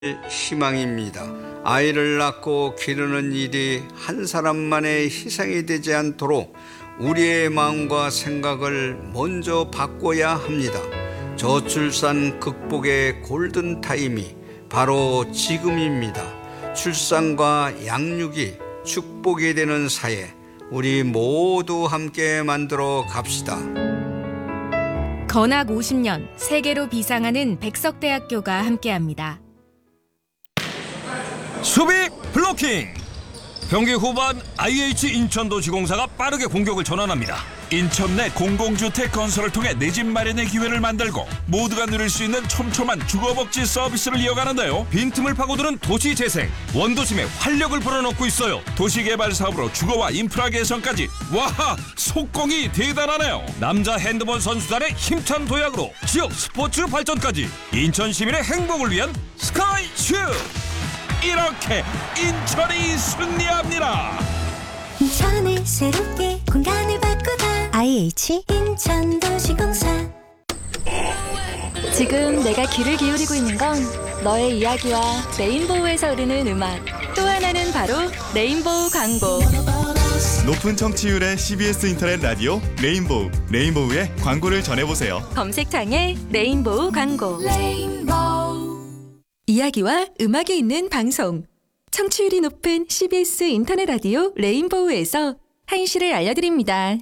희망입니다. 아이를 낳고 기르는 일이 한 사람만의 희생이 되지 않도록 우리의 마음과 생각을 먼저 바꿔야 합니다. 저출산 극복의 골든타임이 바로 지금입니다. 출산과 양육이 축복이 되는 사회, 우리 모두 함께 만들어 갑시다. 건학 50년 세계로 비상하는 백석대학교가 함께합니다. 수비 블로킹. 경기 후반 IH 인천도시공사가 빠르게 공격을 전환합니다. 인천 내 공공주택 건설을 통해 내 집 마련의 기회를 만들고 모두가 누릴 수 있는 촘촘한 주거복지 서비스를 이어가는데요. 빈틈을 파고드는 도시재생, 원도심에 활력을 불어넣고 있어요. 도시개발 사업으로 주거와 인프라 개선까지. 와, 속공이 대단하네요. 남자 핸드볼 선수단의 힘찬 도약으로 지역 스포츠 발전까지. 인천 시민의 행복을 위한 스카이슈. 이렇게 인천이 승리합니다. 인천을 새롭게 공간을 바꾸다. IH 인천도시공사. 지금 내가 귀를 기울이고 있는 건 너의 이야기와 레인보우에서 흐르는 음악. 또 하나는 바로 레인보우 광고. 높은 청취율의 CBS 인터넷 라디오 레인보우. 레인보우의 광고를 전해보세요. 검색창에 레인보우 광고. 이야기와 음악이 있는 방송. 청취율이 높은 CBS 인터넷 라디오 레인보우에서 한시를 알려드립니다.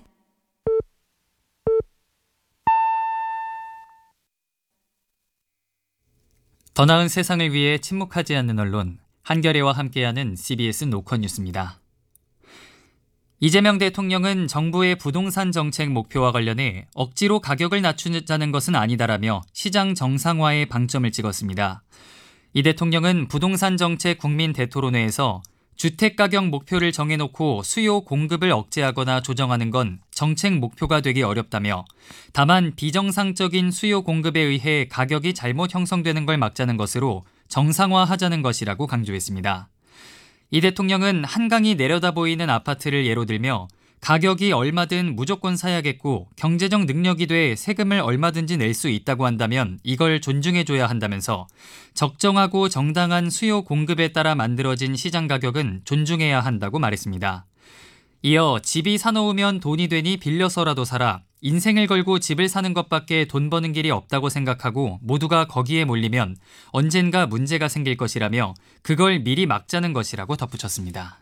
더 나은 세상을 위해 침묵하지 않는 언론, 한겨레와 함께하는 CBS 노컷 뉴스입니다. 이재명 대통령은 정부의 부동산 정책 목표와 관련해 억지로 가격을 낮추자는 것은 아니다라며 시장 정상화에 방점을 찍었습니다. 이 대통령은 부동산 정책 국민 대토론회에서 주택가격 목표를 정해놓고 수요 공급을 억제하거나 조정하는 건 정책 목표가 되기 어렵다며 다만 비정상적인 수요 공급에 의해 가격이 잘못 형성되는 걸 막자는 것으로 정상화하자는 것이라고 강조했습니다. 이 대통령은 한강이 내려다 보이는 아파트를 예로 들며 가격이 얼마든 무조건 사야겠고 경제적 능력이 돼 세금을 얼마든지 낼 수 있다고 한다면 이걸 존중해줘야 한다면서 적정하고 정당한 수요 공급에 따라 만들어진 시장 가격은 존중해야 한다고 말했습니다. 이어 집이 사놓으면 돈이 되니 빌려서라도 사라. 인생을 걸고 집을 사는 것밖에 돈 버는 길이 없다고 생각하고 모두가 거기에 몰리면 언젠가 문제가 생길 것이라며 그걸 미리 막자는 것이라고 덧붙였습니다.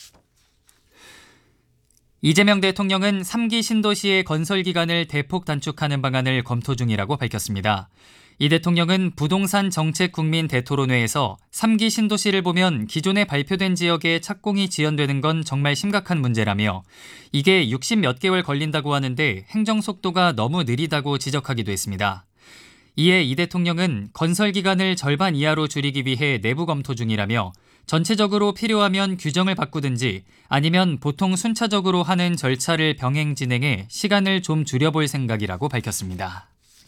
이재명 대통령은 3기 신도시의 건설 기간을 대폭 단축하는 방안을 검토 중이라고 밝혔습니다. 이 대통령은 부동산 정책 국민 대토론회에서 3기 신도시를 보면 기존에 발표된 지역에 착공이 지연되는 건 정말 심각한 문제라며 이게 60몇 개월 걸린다고 하는데 행정 속도가 너무 느리다고 지적하기도 했습니다. 이에 이 대통령은 건설 기간을 절반 이하로 줄이기 위해 내부 검토 중이라며 전체적으로 필요하면 규정을 바꾸든지 아니면 보통 순차적으로 하는 절차를 병행 진행해 시간을 좀 줄여볼 생각이라고 밝혔습니다.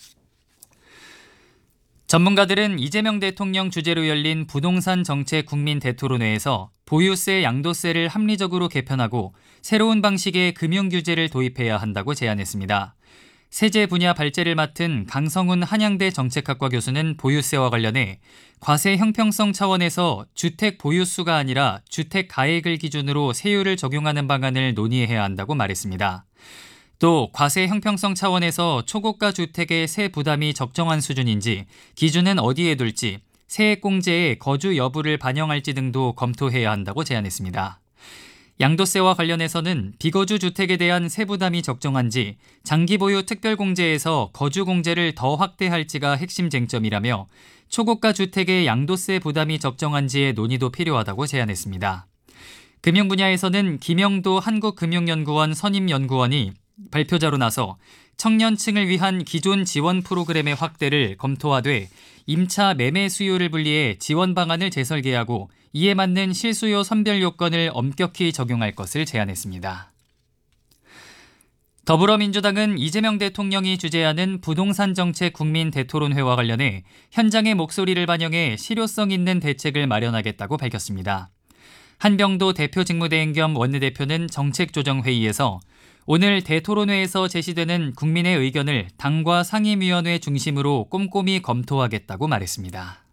전문가들은 이재명 대통령 주재로 열린 부동산 정책 국민 대토론회에서 보유세, 양도세를 합리적으로 개편하고 새로운 방식의 금융규제를 도입해야 한다고 제안했습니다. 세제 분야 발제를 맡은 강성훈 한양대 정책학과 교수는 보유세와 관련해 과세 형평성 차원에서 주택 보유수가 아니라 주택 가액을 기준으로 세율을 적용하는 방안을 논의해야 한다고 말했습니다. 또 과세 형평성 차원에서 초고가 주택의 세 부담이 적정한 수준인지 기준은 어디에 둘지 세액공제의 거주 여부를 반영할지 등도 검토해야 한다고 제안했습니다. 양도세와 관련해서는 비거주 주택에 대한 세부담이 적정한지 장기 보유 특별공제에서 거주 공제를 더 확대할지가 핵심 쟁점이라며 초고가 주택의 양도세 부담이 적정한지의 논의도 필요하다고 제안했습니다. 금융 분야에서는 김영도 한국금융연구원 선임연구원이 발표자로 나서 청년층을 위한 기존 지원 프로그램의 확대를 검토하되 임차 매매 수요를 분리해 지원 방안을 재설계하고 이에 맞는 실수요 선별 요건을 엄격히 적용할 것을 제안했습니다. 더불어민주당은 이재명 대통령이 주재하는 부동산 정책 국민 대토론회와 관련해 현장의 목소리를 반영해 실효성 있는 대책을 마련하겠다고 밝혔습니다. 한병도 대표 직무대행 겸 원내대표는 정책조정회의에서 오늘 대토론회에서 제시되는 국민의 의견을 당과 상임위원회 중심으로 꼼꼼히 검토하겠다고 말했습니다.